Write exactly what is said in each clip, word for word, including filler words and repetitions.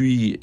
Puis,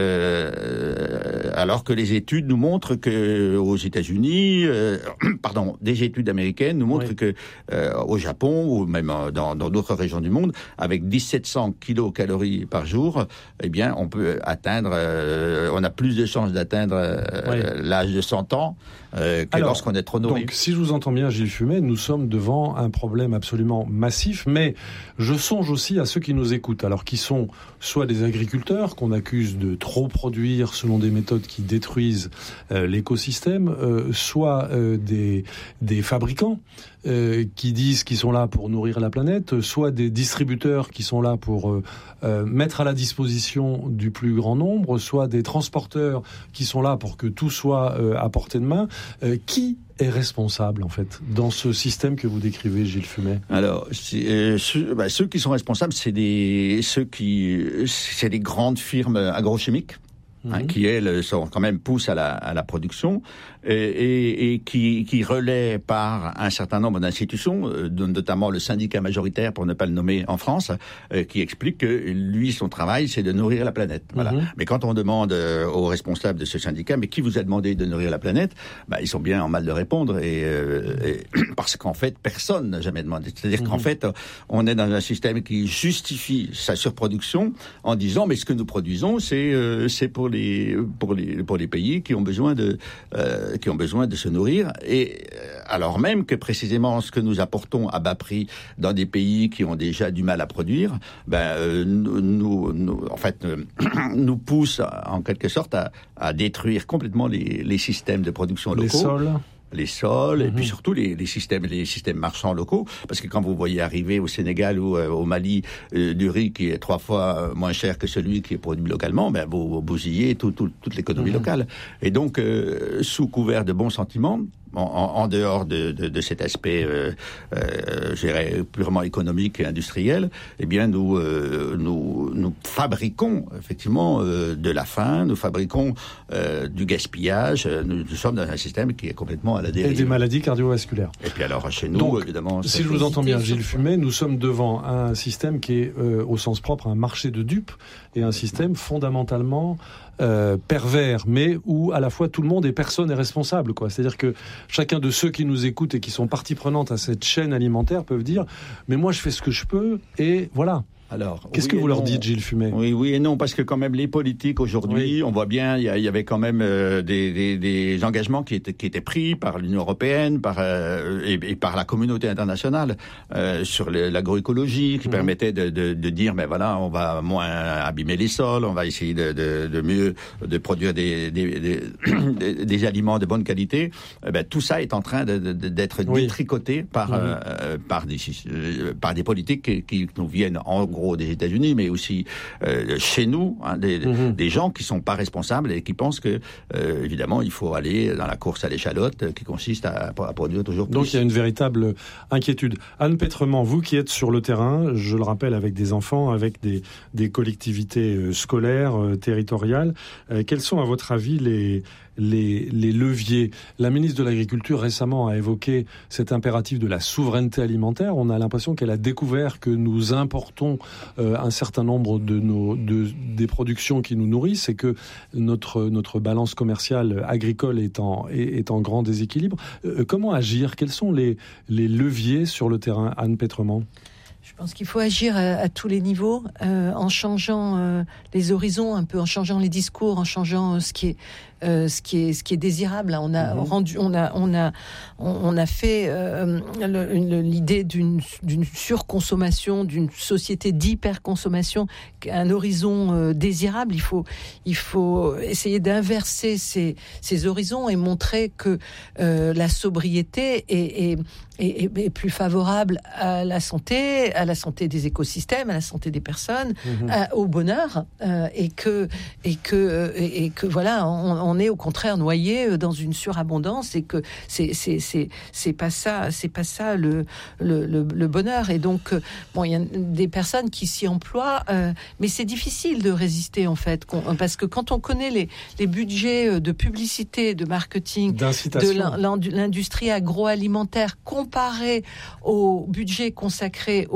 euh, alors que les études nous montrent que aux États-Unis, euh, pardon, des études américaines nous montrent oui. que euh, au Japon ou même dans, dans d'autres régions du monde, avec mille sept cents kilocalories par jour, eh bien, on peut atteindre, euh, on a plus de chances d'atteindre euh, oui. l'âge de cent ans euh, que Alors, lorsqu'on est trop nourri. Donc, si je vous entends bien, Gilles Fumet, nous sommes devant un problème absolument massif, mais je songe aussi à ceux qui nous écoutent, alors qui sont soit des agriculteurs qu'on accuse de trop produire selon des méthodes qui détruisent euh, l'écosystème, euh, soit euh, des, des fabricants euh, qui disent qu'ils sont là pour nourrir la planète, soit des distributeurs qui sont là pour euh, euh, mettre à la disposition du plus grand nombre, soit des transporteurs qui sont là pour que tout soit euh, à portée de main. Euh, qui est responsable, en fait, dans ce système que vous décrivez, Gilles Fumet? Alors, c'est, euh, ceux, bah, ceux qui sont responsables, c'est des, ceux qui, c'est des grandes firmes agrochimiques. Hein, mmh. qui elles sont quand même poussent à la, à la production et, et, et qui, qui relaient par un certain nombre d'institutions, euh, notamment le syndicat majoritaire, pour ne pas le nommer en France, euh, qui explique que lui, son travail, c'est de nourrir la planète. Voilà. Mmh. Mais quand on demande euh, aux responsables de ce syndicat, mais qui vous a demandé de nourrir la planète, bah, ils sont bien en mal de répondre, et, euh, et parce qu'en fait, personne n'a jamais demandé. C'est-à-dire mmh. qu'en fait, on est dans un système qui justifie sa surproduction en disant, mais ce que nous produisons, c'est, euh, c'est pour les pour les pour les pays qui ont besoin de euh, qui ont besoin de se nourrir, et euh, alors même que précisément ce que nous apportons à bas prix dans des pays qui ont déjà du mal à produire, ben euh, nous, nous, nous en fait euh, nous pousse en quelque sorte à, à détruire complètement les les systèmes de production locaux. Les sols. les sols, mmh. et puis surtout les, les systèmes, les systèmes marchands locaux, parce que quand vous voyez arriver au Sénégal ou euh, au Mali euh, du riz qui est trois fois moins cher que celui qui est produit localement, ben vous, vous bousillez tout, tout, toute l'économie mmh. locale. Et donc, euh, sous couvert de bons sentiments, en, en, en dehors de, de, de cet aspect, euh, euh, je dirais, purement économique et industriel, eh bien, nous, euh, nous, nous fabriquons effectivement euh, de la faim, nous fabriquons euh, du gaspillage. Nous, nous sommes dans un système qui est complètement à la dérive. Et des maladies cardiovasculaires. Et puis alors, chez nous, donc, évidemment... Si je vous entends bien, Gilles Fumet, nous sommes devant un système qui est, euh, au sens propre, un marché de dupes, et un système fondamentalement euh, pervers, mais où à la fois tout le monde et personne n'est responsable, quoi. C'est-à-dire que chacun de ceux qui nous écoutent et qui sont partie prenante à cette chaîne alimentaire peuvent dire « mais moi je fais ce que je peux » et voilà. Alors, qu'est-ce oui que vous leur non. dites, Gilles Fumet? Oui, oui et non, parce que quand même les politiques aujourd'hui, oui. on voit bien, il y, y avait quand même euh, des, des, des engagements qui étaient, qui étaient pris par l'Union européenne, par euh, et, et par la communauté internationale euh, sur le, l'agroécologie, qui mmh. permettait de, de, de dire, ben voilà, on va moins abîmer les sols, on va essayer de, de, de mieux de produire des, des, des, des, des aliments de bonne qualité. Eh ben tout ça est en train de, de, d'être oui. détricoté par mmh. euh, par des euh, par des politiques qui, qui nous viennent en gros des États-Unis, mais aussi euh, chez nous, hein, des, mmh. des gens qui sont pas responsables et qui pensent que, euh, évidemment, il faut aller dans la course à l'échalote, euh, qui consiste à, à produire toujours plus. Donc il y a une véritable inquiétude. Anne Pétrement, vous qui êtes sur le terrain, je le rappelle, avec des enfants, avec des, des collectivités euh, scolaires, euh, territoriales, euh, quels sont, à votre avis, les Les, les leviers? La ministre de l'Agriculture récemment a évoqué cet impératif de la souveraineté alimentaire. On a l'impression qu'elle a découvert que nous importons euh, un certain nombre de nos de, des productions qui nous nourrissent et que notre notre balance commerciale agricole est en est, est en grand déséquilibre. Euh, comment agir? Quels sont les les leviers sur le terrain, Anne Pétrement? Je pense qu'il faut agir à, à tous les niveaux, euh, en changeant euh, les horizons, un peu en changeant les discours, en changeant euh, ce qui est euh, ce qui est ce qui est désirable. On a mmh. rendu, on a on a on a fait euh, le, une, l'idée d'une d'une surconsommation, d'une société d'hyperconsommation, un horizon euh, désirable. Il faut il faut essayer d'inverser ces ces horizons et montrer que euh, la sobriété est, est est, est, est plus favorable à la santé, à la santé des écosystèmes, à la santé des personnes, mmh. à, au bonheur, euh, et que et que et, et que voilà, on, on est au contraire noyé dans une surabondance, et que c'est c'est c'est c'est pas ça, c'est pas ça le le le, le bonheur. Et donc bon, il y a des personnes qui s'y emploient, euh, mais c'est difficile de résister en fait, parce que quand on connaît les les budgets de publicité, de marketing, de l'industrie agroalimentaire comparé au budget consacré aux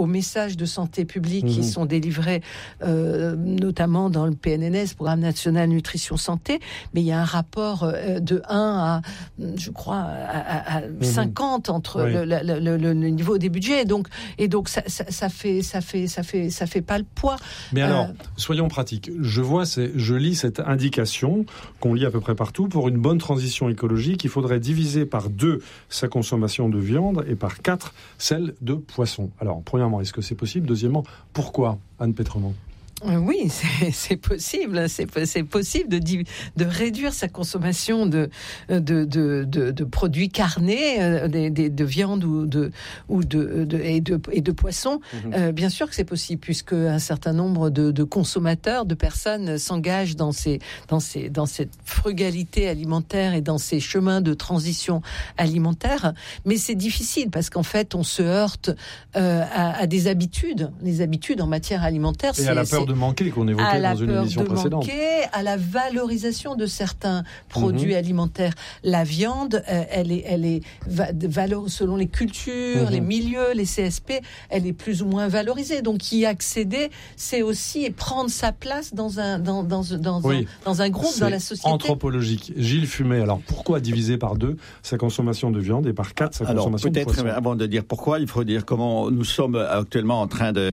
messages de santé publique mmh. qui sont délivrés, euh, notamment dans le P N N S, Programme National Nutrition Santé, mais il y a un rapport euh, de un à, je crois, à, à, à mmh. cinquante entre oui. le, le, le, le niveau des budgets. Donc, et donc, ça, ça, ça fait, ça fait, ça fait, ça fait pas le poids. Mais alors, euh, soyons pratiques. Je vois, c'est, je lis cette indication qu'on lit à peu près partout. Pour une bonne transition écologique, il faudrait diviser par deux sa consommation de viande et par quatre celle de poisson. Alors, premièrement, est-ce que c'est possible ? Deuxièmement, pourquoi, Anne Pétremont ? Oui, c'est, c'est possible. C'est, c'est possible de, de réduire sa consommation de, de, de, de, de produits carnés, de, de, de viande ou de, ou de, de, et, de, et de poissons. Mmh. Euh, bien sûr que c'est possible, puisque un certain nombre de, de consommateurs, de personnes s'engagent dans, ces, dans, ces, dans cette frugalité alimentaire et dans ces chemins de transition alimentaire. Mais c'est difficile parce qu'en fait, on se heurte euh, à, à des habitudes. Les habitudes en matière alimentaire, et c'est... à la peur de manquer qu'on évoquait dans une émission précédente. Manquer, à la valorisation de certains produits mmh. alimentaires. La viande, euh, elle est, elle est va- valeur selon les cultures, mmh. les milieux, les C S P, elle est plus ou moins valorisée. Donc y accéder, c'est aussi prendre sa place dans un dans dans dans, oui. un, dans un groupe, c'est dans la société. Anthropologique. Gilles Fumet. Alors pourquoi diviser par deux sa consommation de viande et par quatre sa alors, consommation de poisson ? Peut-être avant de dire pourquoi, il faut dire comment nous sommes actuellement en train de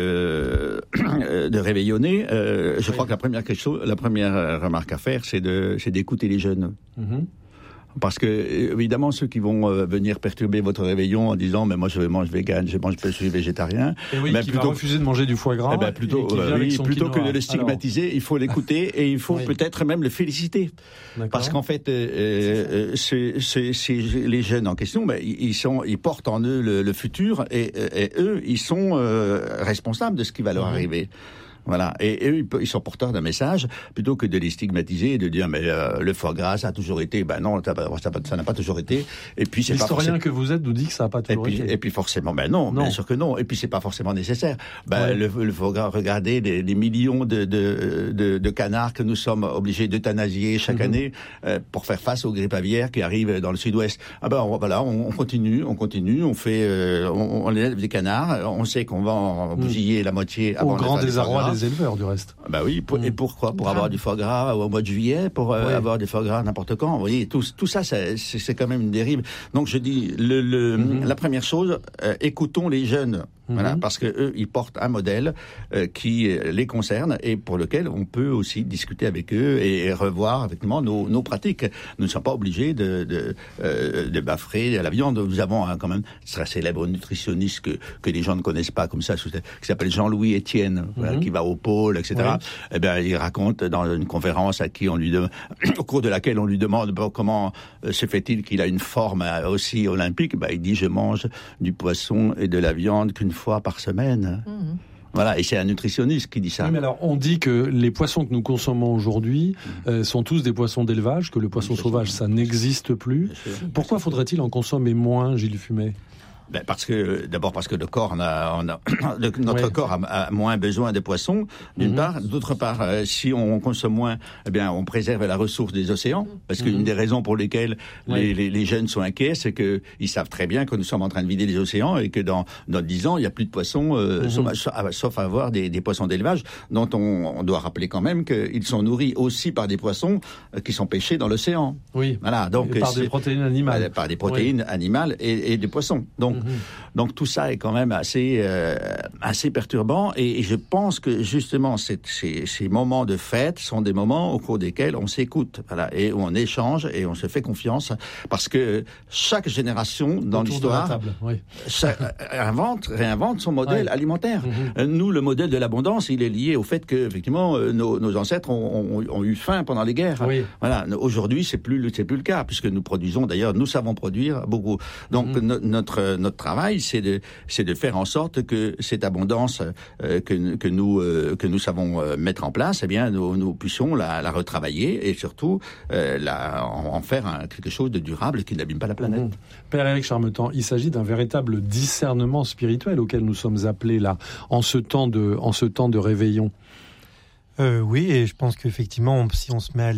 de, de réveillonner. Euh, je oui. crois que la première question, la première remarque à faire, c'est de, c'est d'écouter les jeunes. Mm-hmm. Parce que, évidemment, ceux qui vont euh, venir perturber votre réveillon en disant, mais moi je mange vegan, je mange, je suis végétarien. Et oui, mais qui plutôt, va refuser de manger du foie gras. Eh ben, plutôt, euh, oui, plutôt que de le stigmatiser, alors... il faut l'écouter et il faut oui. peut-être même le féliciter. D'accord. Parce qu'en fait, euh, c'est, c'est, c'est les jeunes en question, ben, ils sont, ils portent en eux le, le futur et, et eux, ils sont euh, responsables de ce qui va leur mmh. arriver. Voilà. Et eux, ils sont porteurs d'un message, plutôt que de les stigmatiser et de dire, mais euh, le foie gras, ça a toujours été. Ben non, ça, ça n'a pas toujours été. Et puis, c'est l'historien pas forcément... que vous êtes nous dit que ça n'a pas toujours et puis, été. Et puis, forcément, ben non, non, bien sûr que non. Et puis, c'est pas forcément nécessaire. Ben, ouais. le, le foie gras, regardez les, les millions de, de, de, de canards que nous sommes obligés d'euthanasier chaque mm-hmm. année euh, pour faire face aux grippes aviaires qui arrivent dans le sud-ouest. Ah ben, on, voilà, on, on continue, on continue, on fait, euh, on, on élève des canards. On sait qu'on va en bousiller mm. la moitié avant au de grand faire désarroi des éleveurs, du reste. Bah oui, pour, mmh. et pourquoi ? Pour avoir du foie gras au mois de juillet, pour euh, ouais. avoir du foie gras n'importe quand. Vous voyez, tout, tout ça, c'est, c'est, c'est quand même une dérive. Donc je dis, le, le, mmh. la première chose, euh, écoutons les jeunes. Mmh. Voilà, parce que eux, ils portent un modèle euh, qui les concerne et pour lequel on peut aussi discuter avec eux et, et revoir effectivement nos, nos pratiques. Nous ne sommes pas obligés de, de, euh, de bafrer la viande. Nous avons un, quand même un très célèbre nutritionniste que, que les gens ne connaissent pas comme ça, qui s'appelle Jean-Louis Etienne, mmh. voilà, qui va au pôle, et cetera. Oui. Eh bien, il raconte dans une conférence à qui on lui de... au cours de laquelle on lui demande bon, comment euh, se fait-il qu'il a une forme euh, aussi olympique. Ben, il dit je mange du poisson et de la viande qu'une fois par semaine. Mmh. Voilà, et c'est un nutritionniste qui dit ça. Oui, mais alors, on dit que les poissons que nous consommons aujourd'hui mmh. euh, sont tous des poissons d'élevage, que le poisson oui, sauvage, ça n'existe plus. Pourquoi faudrait-il en consommer moins, Gilles Fumet ? Ben parce que d'abord parce que le corps on a, on a le, notre oui. corps a, a moins besoin de poissons d'une mm-hmm. part, d'autre part euh, si on consomme moins, eh bien on préserve la ressource des océans parce mm-hmm. qu'une des raisons pour lesquelles oui. les, les, les jeunes sont inquiets, c'est que ils savent très bien que nous sommes en train de vider les océans et que dans dans dix ans il y a plus de poissons euh, mm-hmm. sauf, sauf à avoir des, des poissons d'élevage dont on, on doit rappeler quand même qu'ils sont nourris aussi par des poissons euh, qui sont pêchés dans l'océan. Oui. Voilà, donc et par des protéines animales. Par des protéines oui. animales et, et des poissons. Donc Mmh. Donc tout ça est quand même assez euh, assez perturbant et, et je pense que justement ces, ces, ces moments de fête sont des moments au cours desquels on s'écoute, voilà, et où on échange et on se fait confiance parce que chaque génération dans autour l'histoire table, oui. ça, invente réinvente son modèle ouais. alimentaire. Mmh. Nous, le modèle de l'abondance, il est lié au fait que effectivement nos, nos ancêtres ont, ont, ont eu faim pendant les guerres. Oui. Voilà, aujourd'hui c'est plus c'est plus le cas puisque nous produisons d'ailleurs nous savons produire beaucoup. Donc mmh. no, notre notre travail c'est de c'est de faire en sorte que cette abondance euh, que que nous euh, que nous savons euh, mettre en place, eh bien nous, nous puissions la, la retravailler et surtout euh, la en, en faire un, quelque chose de durable qui n'abîme pas la planète. Mmh. Père Éric Charmetan, il s'agit d'un véritable discernement spirituel auquel nous sommes appelés là en ce temps de en ce temps de réveillon. Euh, oui, et je pense qu'effectivement, si on se met à l'écoute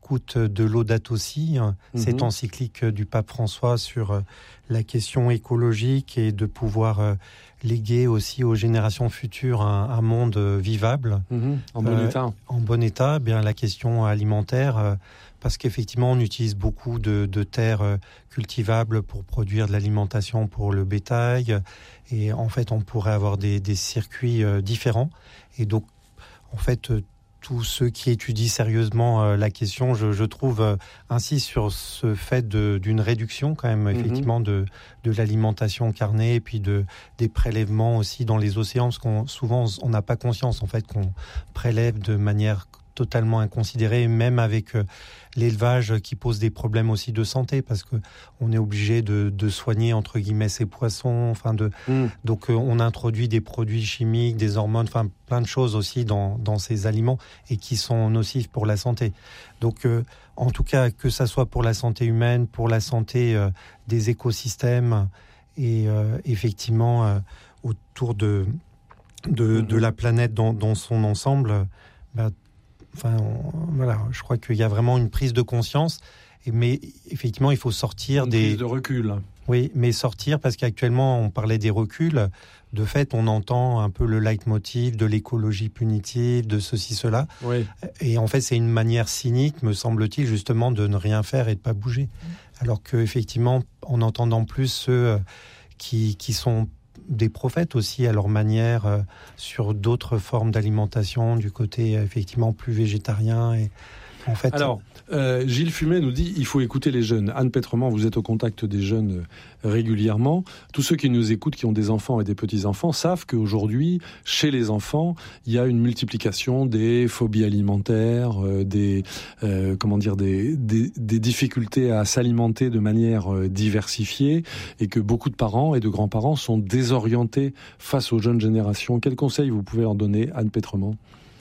écoute de Laudato Si, mmh. cette encyclique du pape François sur la question écologique et de pouvoir euh, léguer aussi aux générations futures un, un monde vivable. Mmh. En bon euh, état. En bon état, bien la question alimentaire, euh, parce qu'effectivement on utilise beaucoup de, de terres euh, cultivables pour produire de l'alimentation pour le bétail, et en fait on pourrait avoir des, des circuits euh, différents. Et donc en fait euh, tous ceux qui étudient sérieusement euh, la question, je, je trouve, euh, insistent sur ce fait de, d'une réduction quand même, mm-hmm. effectivement, de, de l'alimentation carnée et puis de, des prélèvements aussi dans les océans, parce qu'on souvent on n'a pas conscience en fait qu'on prélève de manière totalement inconsidérée, même avec euh, l'élevage qui pose des problèmes aussi de santé, parce que on est obligé de, de soigner entre guillemets ces poissons, enfin de mm. donc euh, on introduit des produits chimiques, des hormones, enfin plein de choses aussi dans dans ces aliments et qui sont nocifs pour la santé. Donc euh, en tout cas que ça soit pour la santé humaine, pour la santé euh, des écosystèmes et euh, effectivement euh, autour de de, mm. de la planète dans, dans son ensemble. Bah, Enfin, on, voilà, je crois qu'il y a vraiment une prise de conscience, et, mais effectivement, il faut sortir une des... prise de recul. Oui, mais sortir, parce qu'actuellement, on parlait des reculs. De fait, on entend un peu le leitmotiv de l'écologie punitive, de ceci, cela. Oui. Et en fait, c'est une manière cynique, me semble-t-il, justement, de ne rien faire et de ne pas bouger. Alors qu'effectivement, en entendant plus ceux qui, qui sont... des prophètes aussi à leur manière euh, sur d'autres formes d'alimentation du côté euh, effectivement plus végétarien et en fait. Alors euh, Gilles Fumet nous dit il faut écouter les jeunes. Anne Pétrement, vous êtes au contact des jeunes euh, régulièrement. Tous ceux qui nous écoutent, qui ont des enfants et des petits enfants, savent qu'aujourd'hui chez les enfants il y a une multiplication des phobies alimentaires, euh, des euh, comment dire des, des des difficultés à s'alimenter de manière euh, diversifiée, et que beaucoup de parents et de grands-parents sont désorientés face aux jeunes générations. Quels conseils vous pouvez leur donner, Anne Pétrement?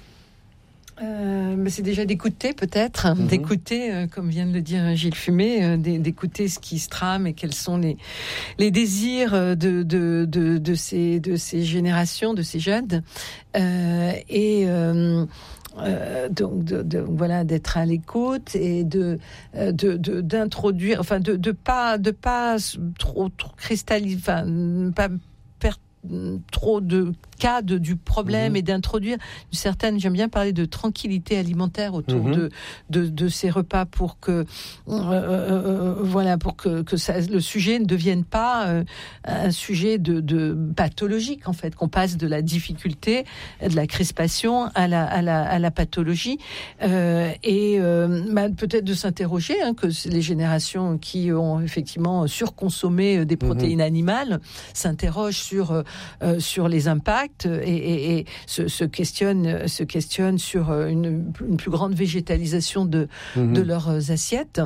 Euh, bah c'est déjà d'écouter peut-être, mmh. d'écouter, euh, comme vient de le dire Gilles Fumet, euh, d'écouter ce qui se trame et quels sont les les désirs de de de, de ces de ces générations, de ces jeunes, euh, et euh, Euh, donc de, de, voilà, d'être à l'écoute et de, de, de d'introduire, enfin de de pas de pas trop trop cristalliser, enfin pas perdre trop de cas de, du problème mmh. et d'introduire une certaine, j'aime bien parler de tranquillité alimentaire autour mmh. de, de de ces repas pour que euh, euh, voilà pour que que ça, le sujet ne devienne pas euh, un sujet de, de pathologique en fait, qu'on passe de la difficulté, de la crispation à la à la à la pathologie euh, et euh, bah, peut-être de s'interroger hein, que les générations qui ont effectivement surconsommé des protéines mmh. animales s'interrogent sur euh, sur les impacts. Et, et, et se, se questionnent se questionnent sur une, une plus grande végétalisation de, mmh. de leurs assiettes.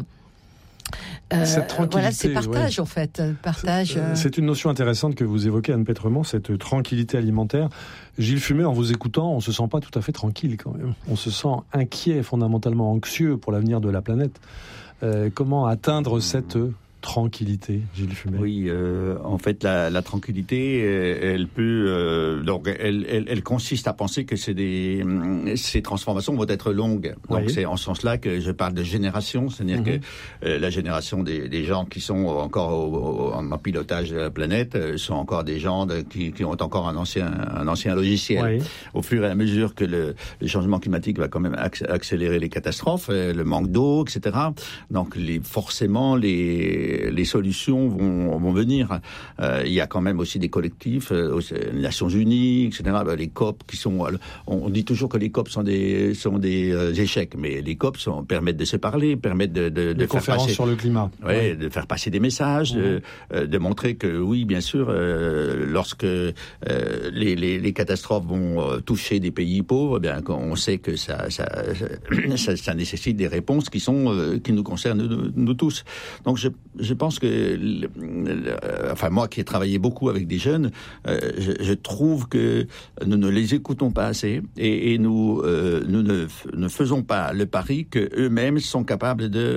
Euh, voilà, c'est partage ouais. en fait, partage. C'est, c'est une notion intéressante que vous évoquez, Anne Pétrement, cette tranquillité alimentaire. Gilles Fumet, en vous écoutant, on se sent pas tout à fait tranquille quand même. On se sent inquiet, fondamentalement anxieux pour l'avenir de la planète. Euh, comment atteindre cette tranquillité, Gilles Fumet? Oui, euh, en fait, la, la tranquillité, elle peut, euh, donc, elle, elle, elle consiste à penser que c'est des, ces transformations vont être longues. Donc, oui. c'est en ce sens-là que je parle de génération, c'est-à-dire mm-hmm. que euh, la génération des, des gens qui sont encore au, au, en pilotage de la planète euh, sont encore des gens de, qui, qui ont encore un ancien, un ancien logiciel. Oui. Au fur et à mesure que le, le changement climatique va quand même accélérer les catastrophes, euh, le manque d'eau, et cetera. Donc, les, forcément, les les solutions vont, vont venir. Euh, il y a quand même aussi des collectifs, euh, les Nations Unies, et cetera. Ben, les C O P qui sont... On dit toujours que les C O P sont des, sont des euh, échecs, mais les C O P sont, permettent de se parler, permettent de, de, de faire passer... sur le climat. Ouais, ouais. De faire passer des messages, mmh. de, euh, de montrer que, oui, bien sûr, euh, lorsque euh, les, les, les catastrophes vont euh, toucher des pays pauvres, eh bien, on sait que ça, ça, ça, ça nécessite des réponses qui, sont, euh, qui nous concernent nous, nous tous. Donc, je je pense que, le, le, enfin moi qui ai travaillé beaucoup avec des jeunes, euh, je, je trouve que nous ne les écoutons pas assez et, et nous, euh, nous ne, ne faisons pas le pari que eux-mêmes sont capables de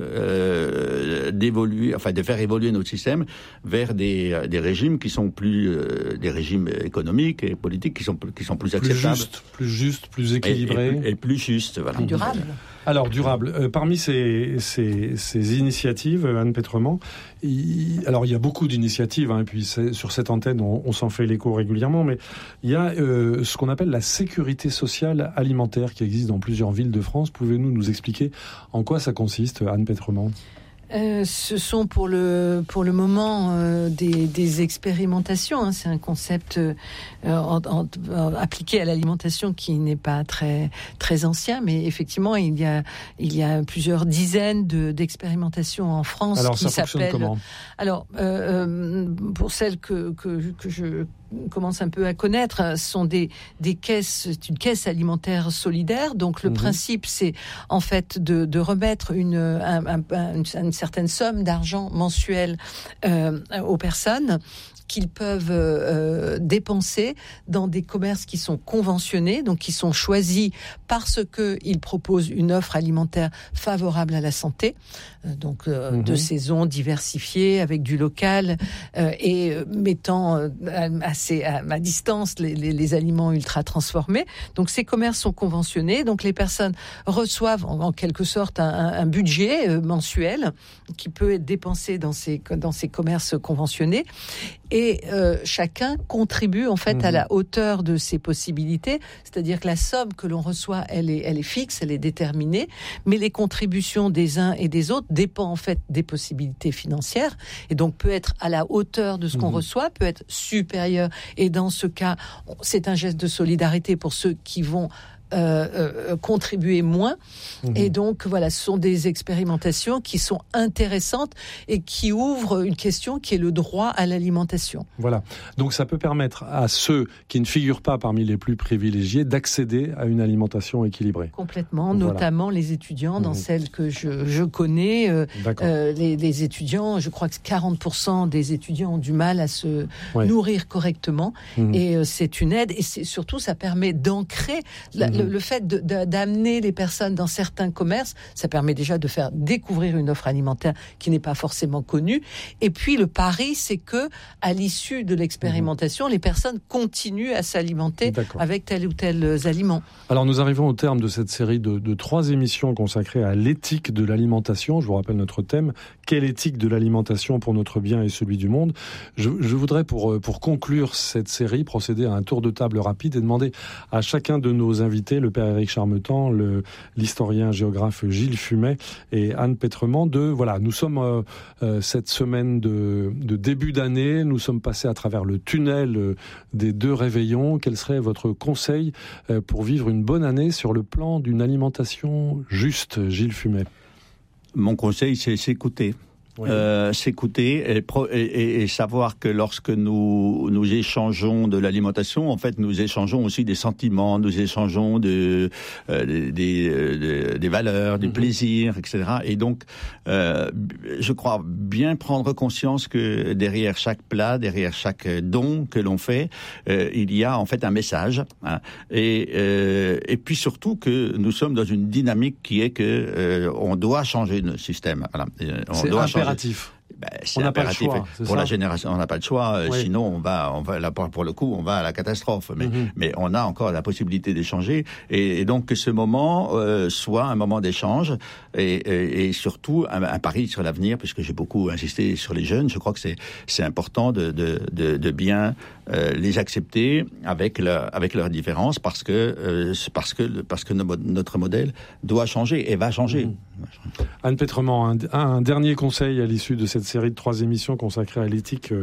euh, d'évoluer, enfin de faire évoluer notre système vers des, des régimes qui sont plus euh, des régimes économiques et politiques qui sont qui sont plus, plus acceptables, juste, plus juste, plus équilibrés et, et, et plus justes, voilà. Plus durable. Alors, durable. Euh, parmi ces, ces, ces initiatives, Anne Petrement, il, alors il y a beaucoup d'initiatives, hein, et puis sur cette antenne, on, on s'en fait l'écho régulièrement, mais il y a euh, ce qu'on appelle la sécurité sociale alimentaire qui existe dans plusieurs villes de France. Pouvez-vous nous expliquer en quoi ça consiste, Anne Petrement ? Euh, ce sont pour le pour le moment euh, des, des expérimentations. Hein. C'est un concept euh, en, en, en, appliqué à l'alimentation qui n'est pas très très ancien, mais effectivement il y a il y a plusieurs dizaines de d'expérimentations en France. Alors qui ça fonctionne comment ? Alors euh, euh, pour celles que que que je commence un peu à connaître, sont des des caisses, une caisse alimentaire solidaire. Donc le mmh. principe, c'est en fait de de remettre une un, un, une, une certaine somme d'argent mensuel euh, aux personnes qu'ils peuvent euh, dépenser dans des commerces qui sont conventionnés, donc qui sont choisis parce que ils proposent une offre alimentaire favorable à la santé, euh, donc euh, mmh. de saison diversifiée avec du local euh, et euh, mettant euh, assez à, à distance les, les, les aliments ultra transformés. Donc ces commerces sont conventionnés, donc les personnes reçoivent en, en quelque sorte un, un budget euh, mensuel qui peut être dépensé dans ces dans ces commerces conventionnés. Et euh, chacun contribue en fait mmh. à la hauteur de ses possibilités, c'est-à-dire que la somme que l'on reçoit, elle est, elle est fixe, elle est déterminée, mais les contributions des uns et des autres dépendent en fait des possibilités financières, et donc peut être à la hauteur de ce mmh. qu'on reçoit, peut être supérieur, et dans ce cas, c'est un geste de solidarité pour ceux qui vont Euh, euh, contribuer moins. Mmh. Et donc, voilà, ce sont des expérimentations qui sont intéressantes et qui ouvrent une question qui est le droit à l'alimentation. Voilà. Donc, ça peut permettre à ceux qui ne figurent pas parmi les plus privilégiés d'accéder à une alimentation équilibrée. Complètement, voilà. Notamment les étudiants, dans mmh. celles que je, je connais. Euh, euh, les, les étudiants, je crois que quarante pour cent des étudiants ont du mal à se ouais. nourrir correctement. Mmh. Et euh, c'est une aide. Et c'est, surtout, ça permet d'ancrer la, mmh. Le, le fait de, de, d'amener les personnes dans certains commerces, ça permet déjà de faire découvrir une offre alimentaire qui n'est pas forcément connue. Et puis le pari, c'est que à l'issue de l'expérimentation, mmh. les personnes continuent à s'alimenter D'accord. avec tel ou tel aliment. Alors nous arrivons au terme de cette série de, de trois émissions consacrées à l'éthique de l'alimentation. Je vous rappelle notre thème, quelle éthique de l'alimentation pour notre bien et celui du monde. Je, je voudrais pour, pour conclure cette série procéder à un tour de table rapide et demander à chacun de nos invités, le père Éric Charmetan, le, l'historien géographe Gilles Fumet et Anne Petrement, de, voilà, nous sommes euh, euh, cette semaine de, de début d'année, nous sommes passés à travers le tunnel euh, des deux réveillons. Quel serait votre conseil euh, pour vivre une bonne année sur le plan d'une alimentation juste, Gilles Fumet? Mon conseil, c'est s'écouter. Oui. Euh, s'écouter et, pro- et, et savoir que lorsque nous nous échangeons de l'alimentation, en fait, nous échangeons aussi des sentiments, nous échangeons de, euh, des, des, des valeurs, du mmh. plaisir, et cetera. Et donc, euh, je crois bien prendre conscience que derrière chaque plat, derrière chaque don que l'on fait, euh, il y a en fait un message. Hein, et, euh, et puis surtout que nous sommes dans une dynamique qui est que euh, on doit changer le système. Voilà. On C'est doit changer. Impératif. Ben, c'est on n'a impératif. Pas le choix, pour ça la génération, on n'a pas le choix. Oui. Sinon, on va, on va là pour le coup, on va à la catastrophe. Mais, mm-hmm. mais on a encore la possibilité d'échanger, et, et donc que ce moment euh, soit un moment d'échange et, et, et surtout un, un pari sur l'avenir, puisque j'ai beaucoup insisté sur les jeunes. Je crois que c'est c'est important de de de, de bien euh, les accepter avec leur avec leurs différences, parce que euh, parce que parce que notre modèle doit changer et va changer. Mm-hmm. Anne Petrement, un, un dernier conseil à l'issue de cette série de trois émissions consacrées à l'éthique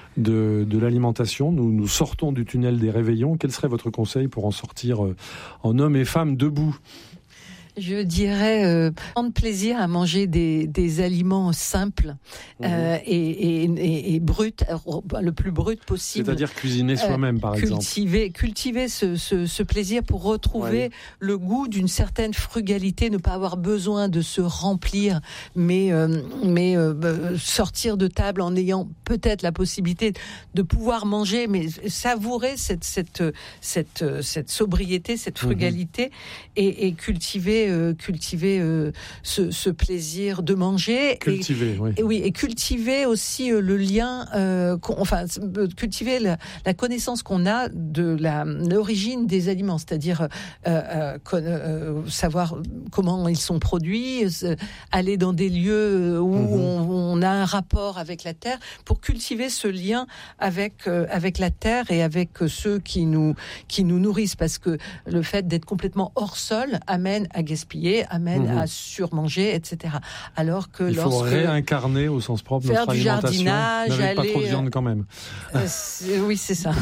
de, de l'alimentation. Nous, nous sortons du tunnel des réveillons. Quel serait votre conseil pour en sortir en hommes et femmes debout ? Je dirais euh, prendre plaisir à manger des, des aliments simples mmh. euh, et, et, et, et bruts, le plus brut possible. C'est-à-dire cuisiner soi-même, euh, par cultiver, exemple. Cultiver ce, ce, ce plaisir pour retrouver ouais. le goût d'une certaine frugalité, ne pas avoir besoin de se remplir, mais, euh, mais euh, sortir de table en ayant peut-être la possibilité de pouvoir manger, mais savourer cette, cette, cette, cette sobriété, cette frugalité mmh. et, et cultiver Euh, cultiver euh, ce, ce plaisir de manger. Cultiver, et, oui. Et, oui. Et cultiver aussi euh, le lien, euh, enfin, euh, cultiver la, la connaissance qu'on a de la, l'origine des aliments, c'est-à-dire euh, euh, con, euh, savoir comment ils sont produits, euh, aller dans des lieux où mmh. on, on a un rapport avec la terre, pour cultiver ce lien avec, euh, avec la terre et avec ceux qui nous, qui nous nourrissent, parce que le fait d'être complètement hors sol amène à gaspiller, amène mmh. à surmanger, et cetera. Alors que il faut lorsque réincarner au sens propre faire notre du alimentation, jardinage, mais avec aller, pas trop de viande quand même. Euh, c'est, oui, c'est ça.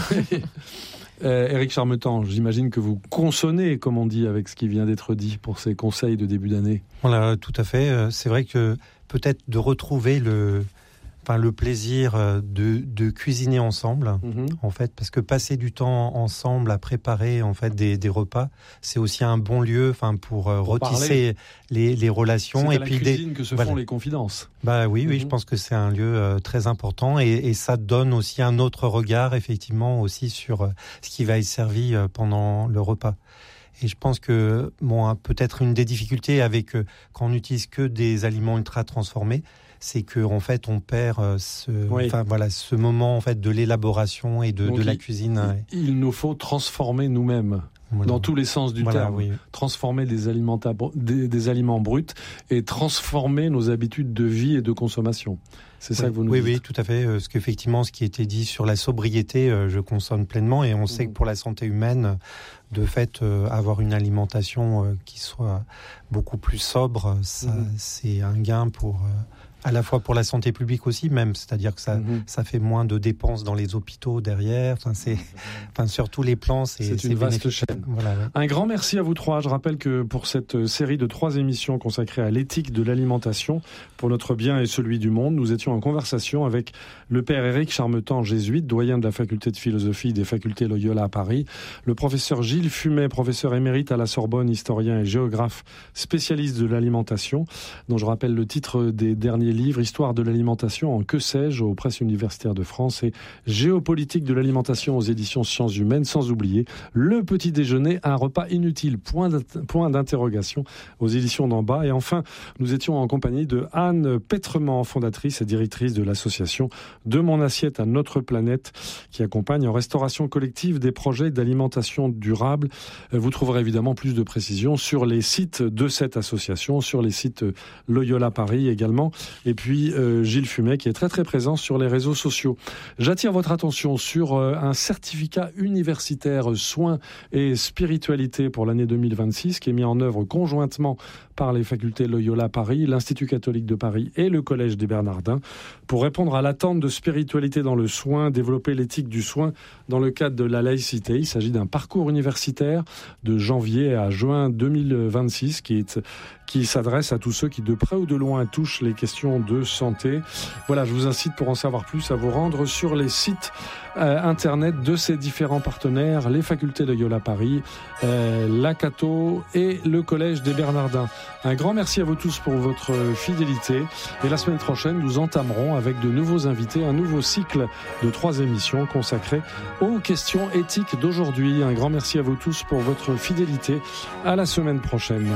euh, Éric Charmetan, j'imagine que vous consonnez, comme on dit, avec ce qui vient d'être dit pour ces conseils de début d'année. Voilà, tout à fait. C'est vrai que peut-être de retrouver le Enfin, le plaisir de, de cuisiner ensemble, mmh. en fait, parce que passer du temps ensemble à préparer en fait des, des repas, c'est aussi un bon lieu, enfin, pour, pour retisser les, les relations. C'est et à puis la cuisine des, que se voilà. font les confidences. Bah oui, oui, mmh. je pense que c'est un lieu euh, très important et, et ça donne aussi un autre regard, effectivement, aussi sur euh, ce qui va être servi euh, pendant le repas. Et je pense que bon, hein, peut-être une des difficultés avec euh, quand on n'utilise que des aliments ultra transformés, c'est que en fait on perd ce, oui. enfin voilà, ce moment en fait de l'élaboration et de, de la il, cuisine. Il, il nous faut transformer nous-mêmes. Voilà. Dans tous les sens du voilà, terme, oui. transformer des aliments, des, des aliments bruts et transformer nos habitudes de vie et de consommation. C'est oui, ça que vous nous oui, dites. Oui, tout à fait. Parce qu'effectivement, ce qui était dit sur la sobriété, je consomme pleinement. Et on mmh. sait que pour la santé humaine, de fait, avoir une alimentation qui soit beaucoup plus sobre, ça, mmh. c'est un gain pour... à la fois pour la santé publique aussi, même, c'est-à-dire que ça, mmh. ça fait moins de dépenses dans les hôpitaux derrière. Enfin, c'est, enfin, sur tous les plans, c'est, c'est, c'est une vaste chaîne. Voilà, ouais. Un grand merci à vous trois. Je rappelle que pour cette série de trois émissions consacrées à l'éthique de l'alimentation, pour notre bien et celui du monde, nous étions en conversation avec le père Éric Charmetan, jésuite, doyen de la faculté de philosophie des facultés Loyola à Paris, le professeur Gilles Fumet, professeur émérite à la Sorbonne, historien et géographe, spécialiste de l'alimentation, dont je rappelle le titre des derniers livres, Histoire de l'alimentation en que sais-je aux presses universitaires de France et Géopolitique de l'alimentation aux éditions Sciences Humaines, sans oublier Le Petit Déjeuner, un repas inutile, point, point d'interrogation aux éditions d'en bas. Et enfin, nous étions en compagnie de Anne Pétrement, fondatrice et directrice de l'association De mon assiette à notre planète, qui accompagne en restauration collective des projets d'alimentation durable. Vous trouverez évidemment plus de précisions sur les sites de cette association, sur les sites Loyola Paris également. Et puis euh, Gilles Fumet qui est très très présent sur les réseaux sociaux. J'attire votre attention sur euh, un certificat universitaire soins et spiritualité pour l'année deux mille vingt-six qui est mis en œuvre conjointement par les facultés Loyola Paris, l'Institut catholique de Paris et le Collège des Bernardins pour répondre à l'attente de spiritualité dans le soin, développer l'éthique du soin dans le cadre de la laïcité. Il s'agit d'un parcours universitaire de janvier à juin deux mille vingt-six qui est qui s'adresse à tous ceux qui de près ou de loin touchent les questions de santé. Voilà, je vous incite pour en savoir plus à vous rendre sur les sites euh, internet de ces différents partenaires, les facultés de Loyola Paris, euh, la Cato et le Collège des Bernardins. Un grand merci à vous tous pour votre fidélité et la semaine prochaine nous entamerons avec de nouveaux invités un nouveau cycle de trois émissions consacrées aux questions éthiques d'aujourd'hui. Un grand merci à vous tous pour votre fidélité. À la semaine prochaine.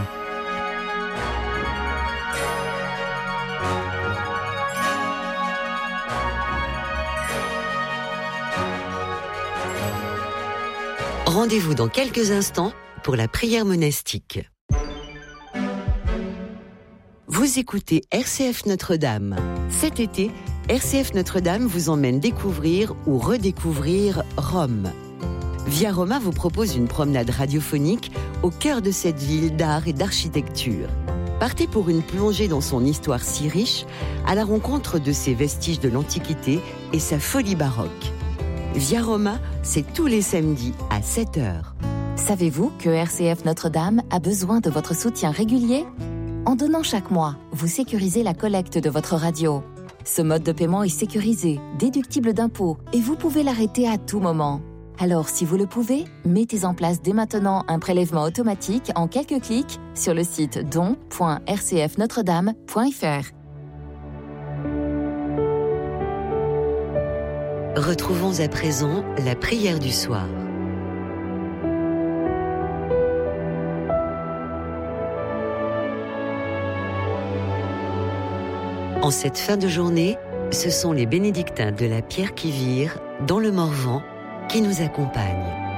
Rendez-vous dans quelques instants pour la prière monastique. Vous écoutez R C F Notre-Dame. Cet été, R C F Notre-Dame vous emmène découvrir ou redécouvrir Rome. Via Roma vous propose une promenade radiophonique au cœur de cette ville d'art et d'architecture. Partez pour une plongée dans son histoire si riche, à la rencontre de ses vestiges de l'Antiquité et sa folie baroque. Via Roma, c'est tous les samedis à sept heures. Savez-vous que R C F Notre-Dame a besoin de votre soutien régulier ? En donnant chaque mois, vous sécurisez la collecte de votre radio. Ce mode de paiement est sécurisé, déductible d'impôts et vous pouvez l'arrêter à tout moment. Alors, si vous le pouvez, mettez en place dès maintenant un prélèvement automatique en quelques clics sur le site don point r c f notre dame point f r. Retrouvons à présent la prière du soir. En cette fin de journée, ce sont les bénédictins de la Pierre qui vire, dans le Morvan, qui nous accompagnent.